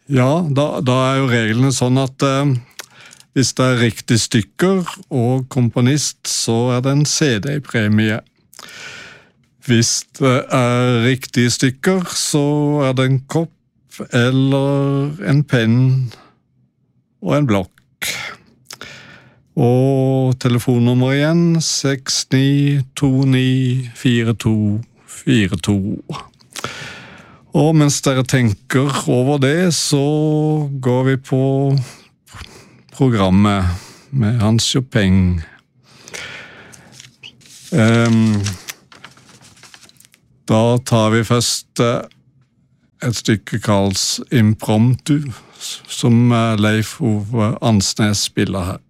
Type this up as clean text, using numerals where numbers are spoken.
Ja, da jo reglene sånn at hvis det riktig stykker og komponist, så det en CD-premie. Hvis det riktige stykker, så det en kopp eller en penn og en blokk. Og telefonnummer igjen 69294242. Og mens dere tenker over det, så går vi på programmet med Hans Chopin. Da tar vi først et stykke kalles Impromptu, som Leif Ove Ansnes spiller her.